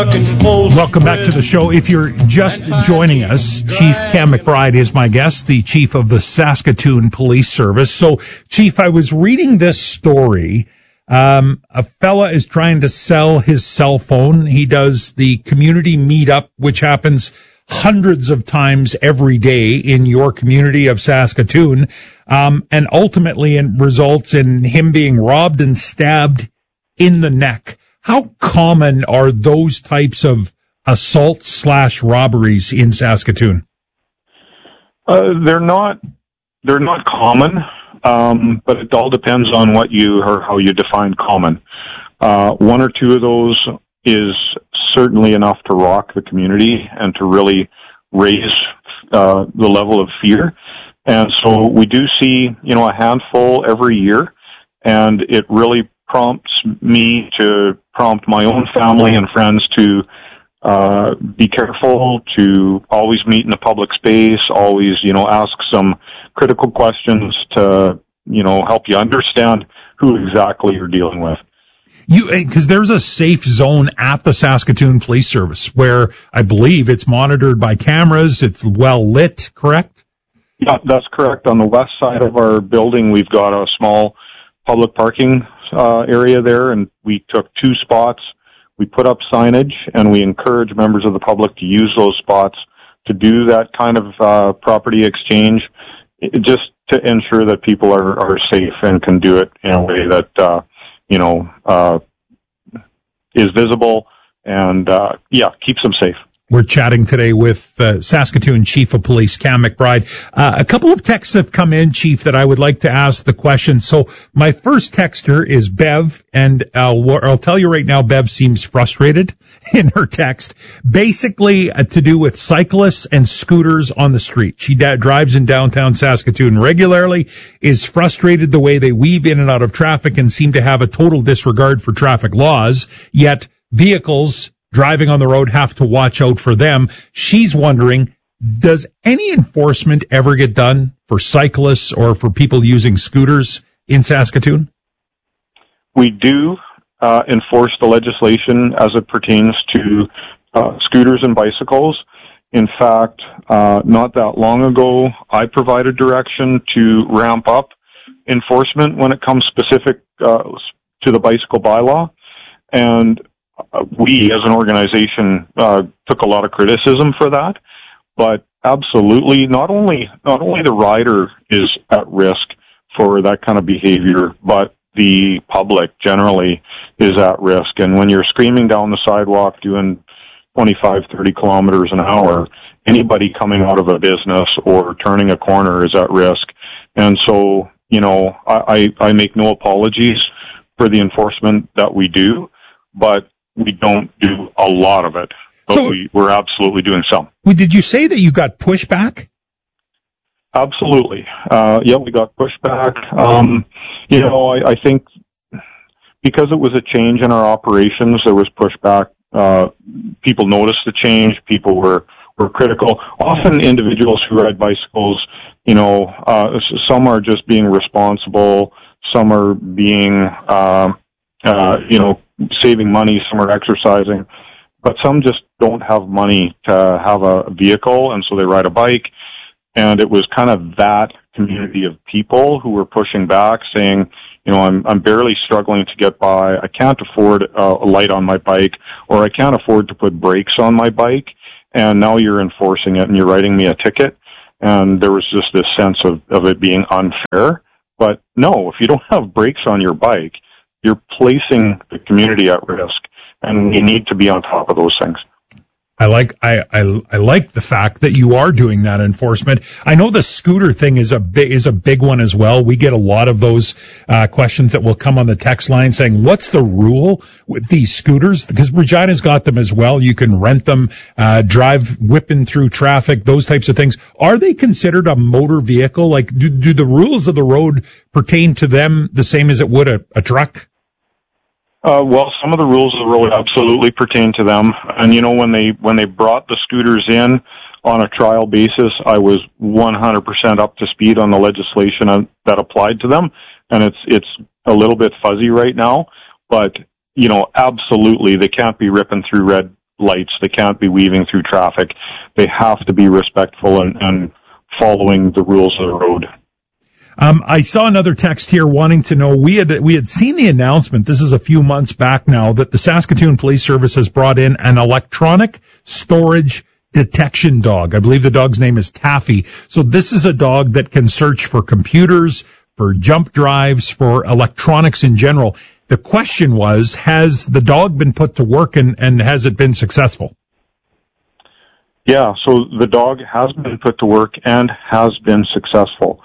Welcome back to the show. If you're just joining us, Chief Cam McBride is my guest, the chief of the Saskatoon Police Service. So, Chief, I was reading this story. A fella is trying to sell his cell phone. He does the community meetup, which happens hundreds of times every day in your community of Saskatoon, and ultimately it results in him being robbed and stabbed in the neck. How common are those types of assaults/robberies in Saskatoon? They're not common, but it all depends on how you define common. One or two of those is certainly enough to rock the community and to really raise the level of fear. And so we do see, a handful every year, and it really prompts me to prompt my own family and friends to be careful, to always meet in a public space, always, ask some critical questions to, help you understand who exactly you're dealing with. Because there's a safe zone at the Saskatoon Police Service where I believe it's monitored by cameras, it's well lit, correct? Yeah, that's correct. On the west side of our building, we've got a small public parking area there, and we took 2 spots. We put up signage, and we encourage members of the public to use those spots to do that kind of property exchange, just to ensure that people are safe and can do it in a way that is visible and keeps them safe. We're chatting today with Saskatoon Chief of Police Cam McBride. A couple of texts have come in, Chief, that I would like to ask the question. So my first texter is Bev, and I'll tell you right now, Bev seems frustrated in her text. Basically, to do with cyclists and scooters on the street. She drives in downtown Saskatoon regularly, is frustrated the way they weave in and out of traffic and seem to have a total disregard for traffic laws, yet vehicles driving on the road have to watch out for them. She's wondering, does any enforcement ever get done for cyclists or for people using scooters in Saskatoon? We do enforce the legislation as it pertains to scooters and bicycles. In fact, not that long ago, I provided direction to ramp up enforcement when it comes specific to the bicycle bylaw. And we, as an organization, took a lot of criticism for that, but absolutely, not only the rider is at risk for that kind of behavior, but the public generally is at risk. And when you're screaming down the sidewalk doing 25, 30 kilometers an hour, anybody coming out of a business or turning a corner is at risk. And so, I make no apologies for the enforcement that we do, but we don't do a lot of it, but so, we're absolutely doing some. Did you say that you got pushback? Absolutely. We got pushback. I think because it was a change in our operations, there was pushback. People noticed the change. People were critical. Often individuals who ride bicycles, some are just being responsible. Some are being, saving money, some are exercising, but some just don't have money to have a vehicle, and so they ride a bike. And it was kind of that community of people who were pushing back, saying, I'm barely struggling to get by. I can't afford a light on my bike, or I can't afford to put brakes on my bike, and now you're enforcing it and you're writing me a ticket. And there was just this sense of it being unfair. But no, if you don't have brakes on your bike, you're placing the community at risk, and we need to be on top of those things. I like the fact that you are doing that enforcement. I know the scooter thing is a big one as well. We get a lot of those questions that will come on the text line saying, "What's the rule with these scooters?" Because Regina's got them as well. You can rent them, drive whipping through traffic, those types of things. Are they considered a motor vehicle? Like, do the rules of the road pertain to them the same as it would a truck? Well, some of the rules of the road absolutely pertain to them. And, when they brought the scooters in on a trial basis, I was 100% up to speed on the legislation that applied to them. And it's a little bit fuzzy right now, but, absolutely, they can't be ripping through red lights. They can't be weaving through traffic. They have to be respectful and following the rules of the road. I saw another text here wanting to know, we had seen the announcement, this is a few months back now, that the Saskatoon Police Service has brought in an electronic storage detection dog. I believe the dog's name is Taffy. So this is a dog that can search for computers, for jump drives, for electronics in general. The question was, has the dog been put to work and has it been successful? Yeah, so the dog has been put to work and has been successful.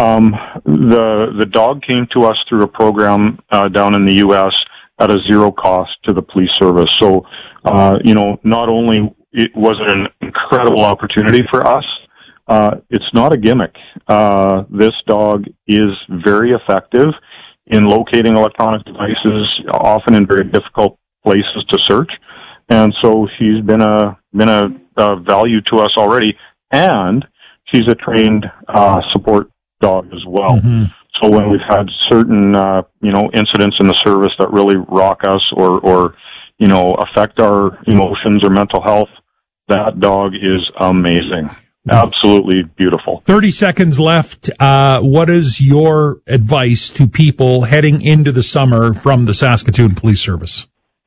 The dog came to us through a program down in the U.S. at a zero cost to the police service. So, not only was it an incredible opportunity for us, it's not a gimmick. This dog is very effective in locating electronic devices, often in very difficult places to search. And so she's been a value to us already, and she's a trained support dog as well. Mm-hmm. So when we've had certain incidents in the service that really rock us or affect our emotions or mental health, that dog is amazing. Absolutely beautiful. 30 seconds left. What is your advice to people heading into the summer from the Saskatoon Police Service?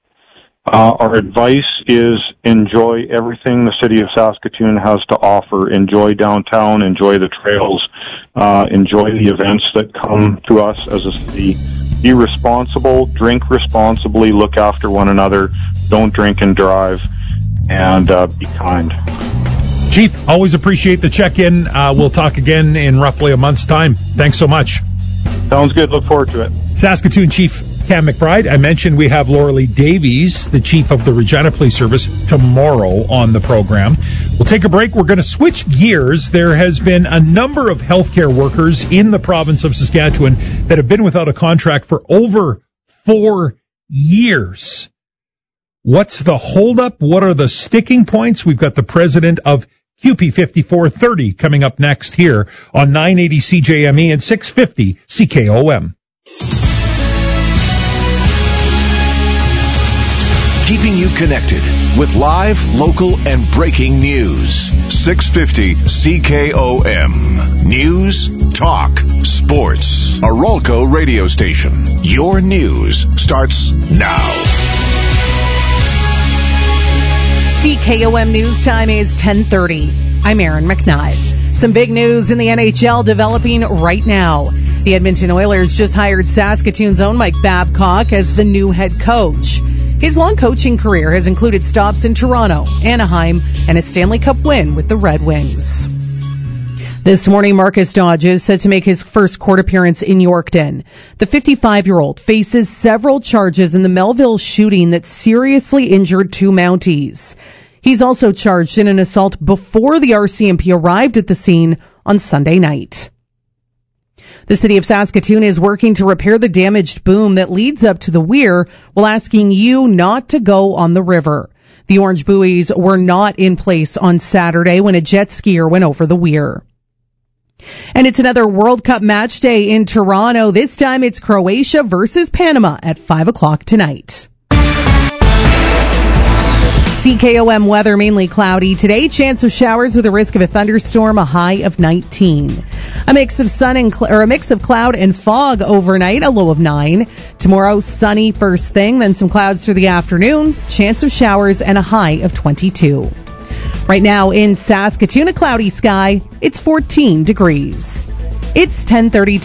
Our advice is enjoy everything the city of Saskatoon has to offer. Enjoy downtown, enjoy the trails, enjoy the events that come to us as a city. Be responsible, drink responsibly, look after one another, don't drink and drive, and be kind. Chief, always appreciate the check-in. We'll talk again in roughly a month's time. Thanks so much. Sounds good. Look forward to it. Saskatoon Chief Cam McBride. I mentioned we have Lauralee Davies, the chief of the Regina Police Service, tomorrow on the program. We'll take a break. We're going to switch gears. There has been a number of healthcare workers in the province of Saskatchewan that have been without a contract for over 4 years. What's the holdup? What are the sticking points? We've got the president of QP 5430 coming up next here on 980 CJME and 650 CKOM. Keeping you connected with live, local, and breaking news. 650 CKOM. News, talk, sports. A Rolco radio station. Your news starts now. CKOM News Time is 10:30. I'm Erin McKnight. Some big news in the NHL developing right now. The Edmonton Oilers just hired Saskatoon's own Mike Babcock as the new head coach. His long coaching career has included stops in Toronto, Anaheim, and a Stanley Cup win with the Red Wings. This morning, Marcus Dodge is set to make his first court appearance in Yorkton. The 55-year-old faces several charges in the Melville shooting that seriously injured 2 Mounties. He's also charged in an assault before the RCMP arrived at the scene on Sunday night. The city of Saskatoon is working to repair the damaged boom that leads up to the weir while asking you not to go on the river. The orange buoys were not in place on Saturday when a jet skier went over the weir. And it's another World Cup match day in Toronto. This time it's Croatia versus Panama at 5 o'clock tonight. CKOM weather, mainly cloudy today. Chance of showers with a risk of a thunderstorm, a high of 19. A mix of sun and a mix of cloud and fog overnight, a low of 9. Tomorrow, sunny first thing, then some clouds through the afternoon. Chance of showers and a high of 22. Right now in Saskatoon, a cloudy sky. It's 14 degrees. It's 10:32.